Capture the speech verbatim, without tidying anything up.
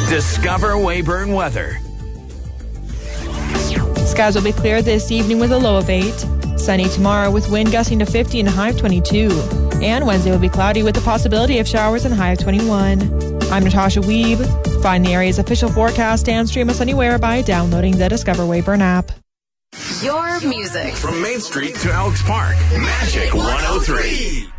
Discover Weyburn weather. Skies will be clear this evening with a low of eight. Sunny tomorrow with wind gusting to fifty and a high of twenty-two. And Wednesday will be cloudy with the possibility of showers and a high of twenty-one. I'm Natasha Weeb. Find the area's official forecast and stream us anywhere by downloading the Discover Weyburn app. Your music. From Main Street to Elks Park. Magic one oh three.